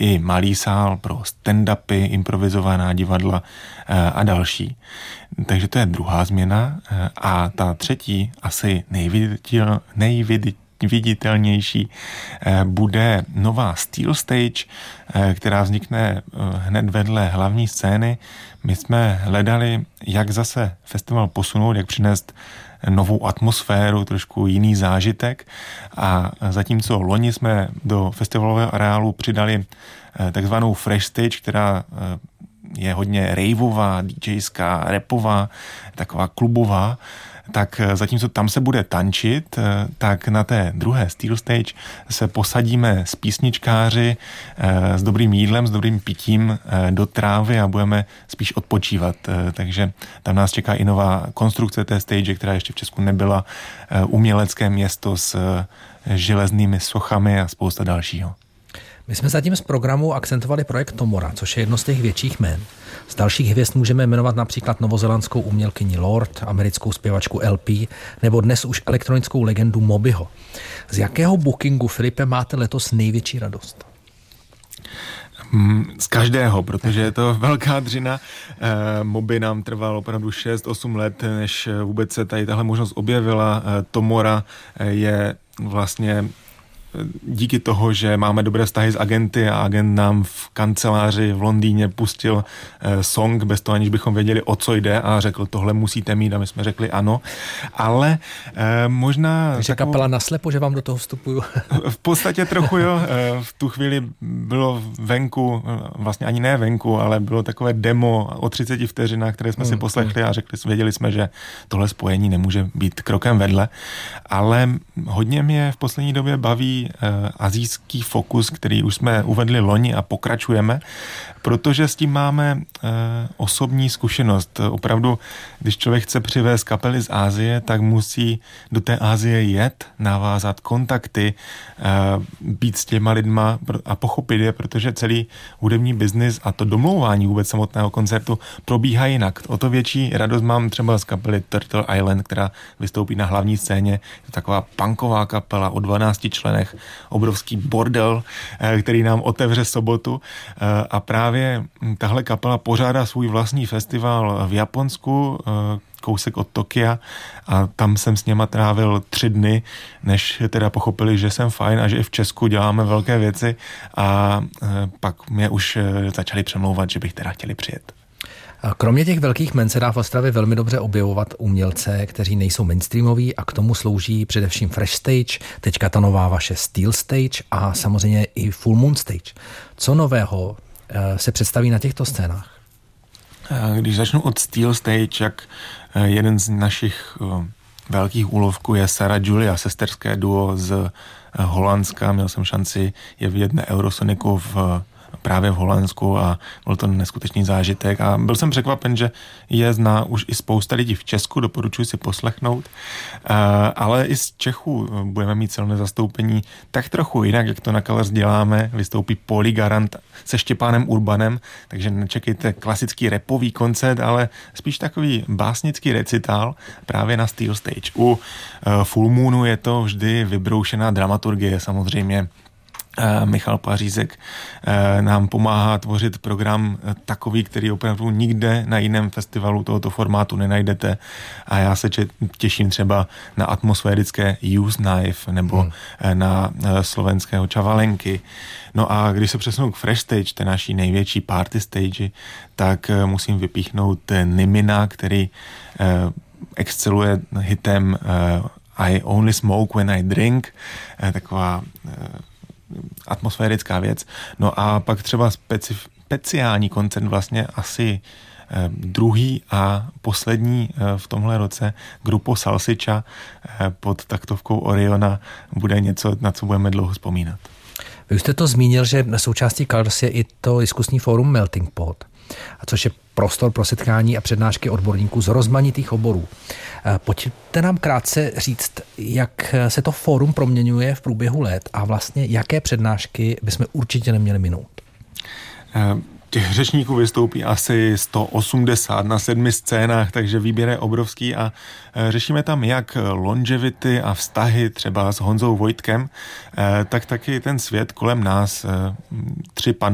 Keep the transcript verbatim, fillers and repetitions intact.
i malý sál pro stand-upy, improvizovaná divadla a další. Takže to je druhá změna. A ta třetí, asi nejviditel, nejviditelnější, bude nová Steel Stage, která vznikne hned vedle hlavní scény. My jsme hledali, jak zase festival posunout, jak přinést novou atmosféru, trošku jiný zážitek, a zatímco loni jsme do festivalového areálu přidali takzvanou Fresh Stage, která je hodně raveová, DJská, rapová, taková klubová, tak zatímco tam se bude tančit, tak na té druhé Steel Stage se posadíme s písničkáři, s dobrým jídlem, s dobrým pitím do trávy a budeme spíš odpočívat. Takže tam nás čeká i nová konstrukce té stage, která ještě v Česku nebyla, umělecké město s železnými sochami a spousta dalšího. My jsme zatím z programu akcentovali projekt Tomora, což je jedno z těch větších jmén. Z dalších hvězd můžeme jmenovat například novozelandskou umělkyni Lord, americkou zpěvačku L P nebo dnes už elektronickou legendu Mobyho. Z jakého bookingu, Filipe, máte letos největší radost? Z každého, protože je to velká dřina. E, Moby nám trval opravdu šest osm let, než vůbec se tady tahle možnost objevila. E, Tomora je vlastně díky toho, že máme dobré vztahy s agenty a agent nám v kanceláři v Londýně pustil eh, song bez toho, aniž bychom věděli, o co jde, a řekl, tohle musíte mít, a my jsme řekli ano. Ale eh, možná... Takže takovou... kapela naslepo, že vám do toho vstupuju? V podstatě trochu jo. Eh, v tu chvíli bylo venku, vlastně ani ne venku, ale bylo takové demo o třiceti vteřinách, které jsme hmm, si poslechli hmm. a řekli, věděli jsme, že tohle spojení nemůže být krokem vedle. Ale hodně mě v poslední době baví asijský fokus, který už jsme uvedli loni a pokračujeme, protože s tím máme e, osobní zkušenost. Opravdu, když člověk chce přivést kapely z Asie, tak musí do té Asie jet, navázat kontakty, e, být s těma lidma a pochopit je, protože celý hudební biznis a to domlouvání vůbec samotného koncertu probíhá jinak. O to větší radost mám třeba z kapely Turtle Island, která vystoupí na hlavní scéně. Je to taková punková kapela o dvanácti členech, obrovský bordel, e, který nám otevře sobotu, e, a právě tahle kapela pořádá svůj vlastní festival v Japonsku, kousek od Tokia, a tam jsem s něma trávil tři dny, než teda pochopili, že jsem fajn a že i v Česku děláme velké věci, a pak mě už začali přemlouvat, že bych teda chtěli přijet. Kromě těch velkých men se dá v Ostravě velmi dobře objevovat umělce, kteří nejsou mainstreamoví, a k tomu slouží především Fresh Stage, teďka ta nová vaše Steel Stage a samozřejmě i Full Moon Stage. Co nového se představí na těchto scénách? Když začnu od Steel Stage, jak jeden z našich velkých úlovků je Sarah Julia, sesterské duo z Holandska. Měl jsem šanci je vidět na Eurosoniku v právě v Holandsku a byl to neskutečný zážitek a byl jsem překvapen, že je zná už i spousta lidí v Česku, doporučuji si poslechnout, ale i z Čechů budeme mít silné zastoupení tak trochu jinak, jak to na Colors děláme. Vystoupí Poli Garant se Štěpánem Urbanem, takže nečekejte klasický rapový koncert, ale spíš takový básnický recitál právě na Steel Stage. U Full Moonu je to vždy vybroušená dramaturgie, samozřejmě. Michal Pařízek nám pomáhá tvořit program takový, který opravdu nikde na jiném festivalu tohoto formátu nenajdete, a já se těším třeba na atmosférické Use Knife nebo hmm. na slovenského Čavalenky. No a když se přesunu k Fresh Stage, té naší největší party stage, tak musím vypíchnout Nimina, který exceluje hitem I Only Smoke When I Drink, taková atmosférická věc. No a pak třeba specif- speciální koncert, vlastně asi eh, druhý a poslední eh, v tomhle roce, Grupo Salsicha eh, pod taktovkou Oriona, bude něco, na co budeme dlouho vzpomínat. Vy už jste to zmínil, že součástí Colors je i to diskusní fórum Melting Pot, a což je prostor pro setkání a přednášky odborníků z rozmanitých oborů. Pojďte nám krátce říct, jak se to fórum proměňuje v průběhu let a vlastně jaké přednášky bychom určitě neměli minout. Těch řečníků vystoupí asi sto osmdesát na sedmi scénách, takže výběr je obrovský a řešíme tam jak longevity a vztahy třeba s Honzou Vojtkem, tak taky ten svět kolem nás, tři pan